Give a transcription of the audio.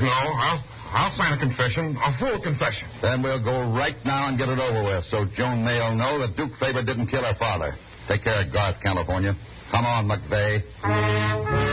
No, I'll sign a confession, a full confession. Then we'll go right now and get it over with, so Joan May'll know that Duke Faber didn't kill her father. Take care of Garth, California. Come on, McVeigh.